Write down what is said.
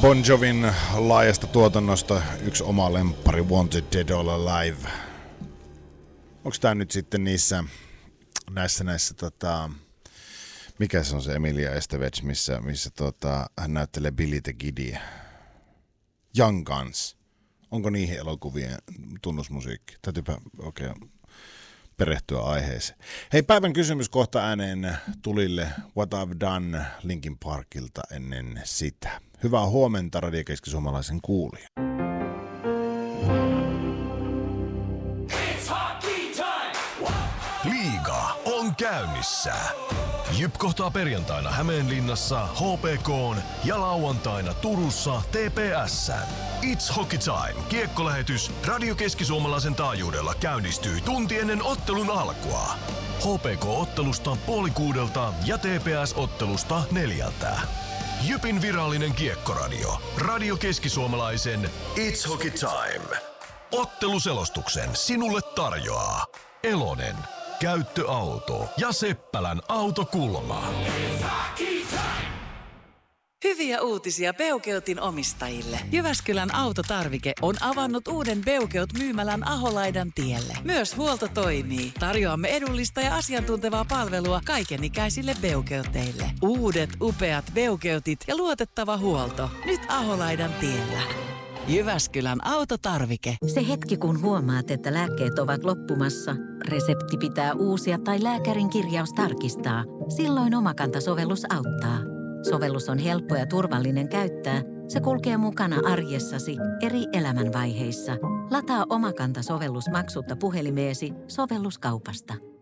Bon Jovin laajasta tuotannosta yksi oma lemppari, Wanted Dead or Alive. Onks tää nyt sitten näissä mikä se on se Emilia Estevez, missä hän näyttelee Billy the Kidia? Young Guns. Onko niihin elokuvien tunnusmusiikki? Täytyypä oikein perehtyä aiheeseen. Hei, päivän kysymys kohta ääneen tulille What I've Done Linkin Parkilta ennen sitä. Hyvää huomenta Radio Keski-Suomalaisen kuulija. Liiga on käynnissä. JYP kohtaa perjantaina Hämeenlinnassa HPK:n ja lauantaina Turussa TPS:n. It's Hockey Time -kiekkolähetys Radio Keski-Suomalaisen taajuudella käynnistyy tunti ennen ottelun alkua. HPK-ottelusta 5:30 ja TPS-ottelusta 4:00. JYPin virallinen kiekkoradio. Radio Keski-Suomalaisen It's Hockey Time. Otteluselostuksen sinulle tarjoaa Elonen, Käyttöauto ja Seppälän autokulma. Hyviä uutisia Beukeutin omistajille. Jyväskylän autotarvike on avannut uuden Beukeut-myymälän Aholaidan tielle. Myös huolto toimii. Tarjoamme edullista ja asiantuntevaa palvelua kaikenikäisille Beukeuteille. Uudet upeat Beukeutit ja luotettava huolto. Nyt Aholaidan tiellä. Jyväskylän autotarvike. Se hetki, kun huomaat, että lääkkeet ovat loppumassa, resepti pitää uusia tai lääkärin kirjaus tarkistaa. Silloin Omakanta-sovellus auttaa. Sovellus on helppo ja turvallinen käyttää. Se kulkee mukana arjessasi eri elämänvaiheissa. Lataa Omakanta-sovellus maksutta puhelimeesi sovelluskaupasta.